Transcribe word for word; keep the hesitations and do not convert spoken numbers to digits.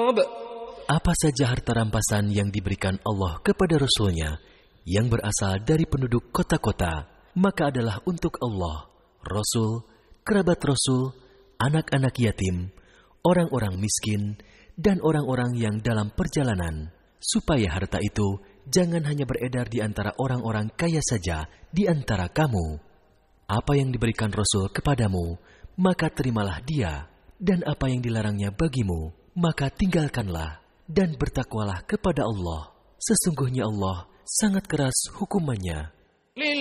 Apa saja harta rampasan yang diberikan Allah kepada Rasul-Nya yang berasal dari penduduk kota-kota, maka adalah untuk Allah, Rasul, kerabat Rasul, anak-anak yatim, orang-orang miskin, dan orang-orang yang dalam perjalanan, supaya harta itu jangan hanya beredar di antara orang-orang kaya saja di antara kamu. Apa yang diberikan Rasul kepadamu, maka terimalah dia, dan apa yang dilarangnya bagimu, maka tinggalkanlah, dan bertakwalah kepada Allah. Sesungguhnya Allah sangat keras hukumannya